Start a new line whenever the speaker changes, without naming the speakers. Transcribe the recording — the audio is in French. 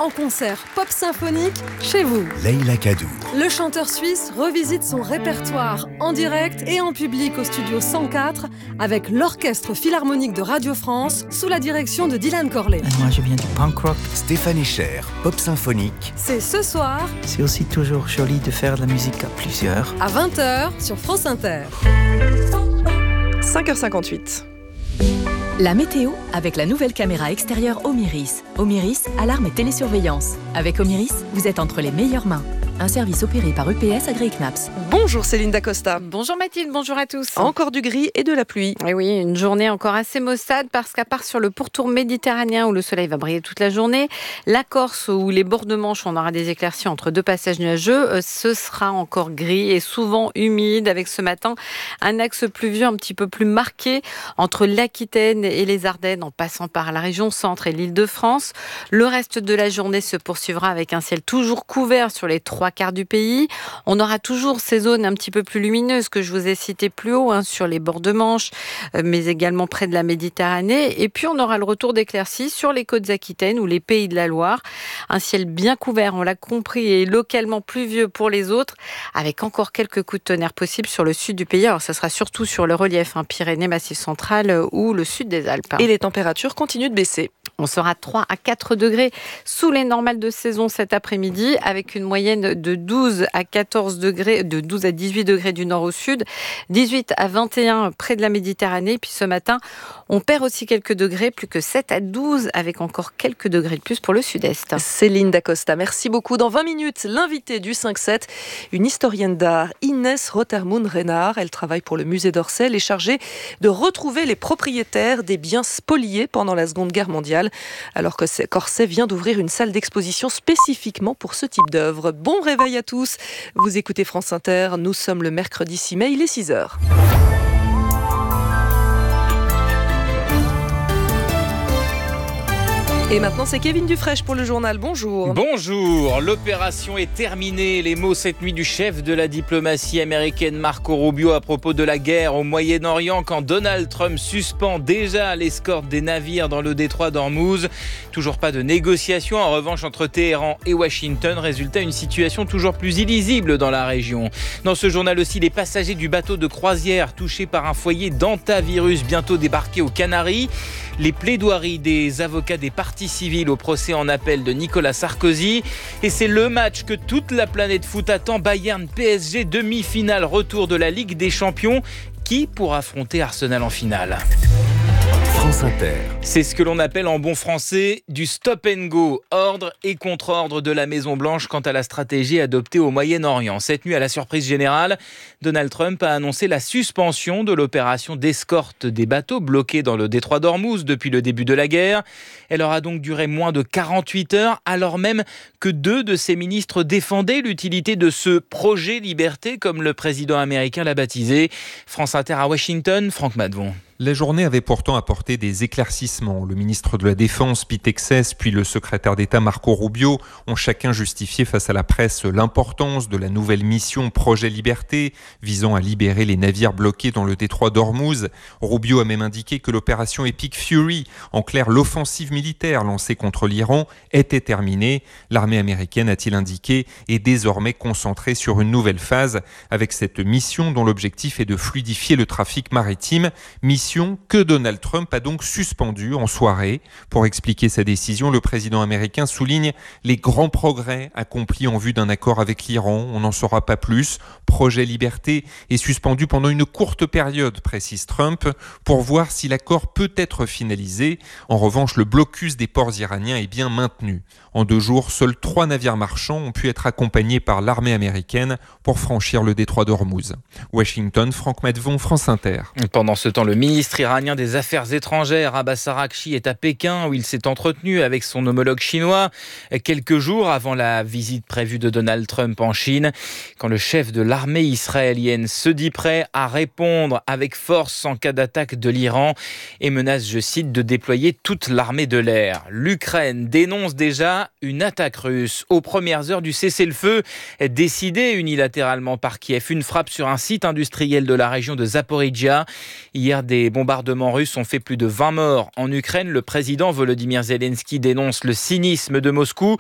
en concert pop symphonique chez vous.
Leïla Kaddour.
Le chanteur suisse revisite son répertoire en direct et en public au studio 104 avec l'Orchestre Philharmonique de Radio France sous la direction de Dylan Corley.
Moi, je viens du punk rock.
Stéphane Echer, pop symphonique.
C'est ce soir.
C'est aussi toujours joli de faire de la musique à plusieurs.
À 20h sur France Inter.
5h58.
La météo avec la nouvelle caméra extérieure Omiris. Omiris, alarme et télésurveillance. Avec Omiris, vous êtes entre les meilleures mains. Un service opéré par UPS Agri Knaps.
Bonjour Céline Dacosta.
Bonjour Mathilde, bonjour à tous.
Encore du gris et de la pluie.
Et oui, une journée encore assez maussade parce qu'à part sur le pourtour méditerranéen où le soleil va briller toute la journée, la Corse où les bords de Manche, on aura des éclaircies entre deux passages nuageux, ce sera encore gris et souvent humide avec ce matin un axe pluvieux un petit peu plus marqué entre l'Aquitaine et les Ardennes en passant par la région centre et l'Île-de-France. Le reste de la journée se poursuivra avec un ciel toujours couvert sur les 3/4 du pays. On aura toujours ces zones un petit peu plus lumineuses que je vous ai citées plus haut, sur les bords de Manche, mais également près de la Méditerranée. Et puis on aura le retour d'éclaircies sur les côtes aquitaines ou les pays de la Loire. Un ciel bien couvert, on l'a compris, et localement pluvieux pour les autres, avec encore quelques coups de tonnerre possibles sur le sud du pays. Alors ça sera surtout sur le relief, Pyrénées, Massif central ou le sud des Alpes.
Et les températures continuent de baisser.
On sera 3 à 4 degrés sous les normales de saison cet après-midi, avec une moyenne de 12 à 14 degrés, de 12 à 18 degrés du nord au sud, 18 à 21 près de la Méditerranée. Puis ce matin, on perd aussi quelques degrés, plus que 7 à 12, avec encore quelques degrés de plus pour le sud-est.
Céline Dacosta, merci beaucoup. Dans 20 minutes, l'invité du 5-7, une historienne d'art, Inès Rotermund-Renard. Elle travaille pour le musée d'Orsay. Elle est chargée de retrouver les propriétaires des biens spoliés pendant la Seconde Guerre mondiale, alors que Orsay vient d'ouvrir une salle d'exposition spécifiquement pour ce type d'œuvre. Bon réveil à tous, vous écoutez France Inter, nous sommes le mercredi 6 mai, il est 6h. Et maintenant, c'est Kevin Dufresne pour le journal. Bonjour.
Bonjour. L'opération est terminée. Les mots cette nuit du chef de la diplomatie américaine Marco Rubio à propos de la guerre au Moyen-Orient quand Donald Trump suspend déjà l'escorte des navires dans le détroit d'Ormuz. Toujours pas de négociation en revanche entre Téhéran et Washington. Résultat, une situation toujours plus illisible dans la région. Dans ce journal aussi, les passagers du bateau de croisière touchés par un foyer d'hantavirus bientôt débarqués aux Canaries. Les plaidoiries des avocats des parties civiles au procès en appel de Nicolas Sarkozy. Et c'est le match que toute la planète foot attend. Bayern-PSG, demi-finale, retour de la Ligue des Champions. Qui pourra affronter Arsenal en finale ?
France Inter.
C'est ce que l'on appelle en bon français du stop and go, ordre et contre-ordre de la Maison-Blanche quant à la stratégie adoptée au Moyen-Orient. Cette nuit, à la surprise générale, Donald Trump a annoncé la suspension de l'opération d'escorte des bateaux bloqués dans le détroit d'Ormuz depuis le début de la guerre. Elle aura donc duré moins de 48 heures, alors même que 2 de ses ministres défendaient l'utilité de ce projet liberté, comme le président américain l'a baptisé. France Inter à Washington, Franck Madvon.
La journée avait pourtant apporté des éclaircissements. Le ministre de la Défense, Pete Hegseth, puis le secrétaire d'État Marco Rubio ont chacun justifié face à la presse l'importance de la nouvelle mission Projet Liberté, visant à libérer les navires bloqués dans le détroit d'Ormuz. Rubio a même indiqué que l'opération Epic Fury, en clair l'offensive militaire lancée contre l'Iran, était terminée. L'armée américaine, a-t-il indiqué, est désormais concentrée sur une nouvelle phase, avec cette mission dont l'objectif est de fluidifier le trafic maritime. Mission que Donald Trump a donc suspendue en soirée. Pour expliquer sa décision, le président américain souligne les grands progrès accomplis en vue d'un accord avec l'Iran. On n'en saura pas plus. Projet Liberté est suspendu pendant une courte période, précise Trump, pour voir si l'accord peut être finalisé. En revanche, le blocus des ports iraniens est bien maintenu. En 2 jours, seuls 3 navires marchands ont pu être accompagnés par l'armée américaine pour franchir le détroit d'Ormuz. Washington, Franck Madvon, France Inter.
Pendant ce temps, le ministre iranien des Affaires étrangères, Abbas Araghchi, est à Pékin où il s'est entretenu avec son homologue chinois quelques jours avant la visite prévue de Donald Trump en Chine. Quand le chef de l'armée israélienne se dit prêt à répondre avec force en cas d'attaque de l'Iran et menace, je cite, de déployer toute l'armée de l'air. L'Ukraine dénonce déjà une attaque russe aux premières heures du cessez-le-feu décidé unilatéralement par Kiev. Une frappe sur un site industriel de la région de Zaporizhia. Hier, des bombardements russes ont fait plus de 20 morts en Ukraine. Le président Volodymyr Zelensky dénonce le cynisme de Moscou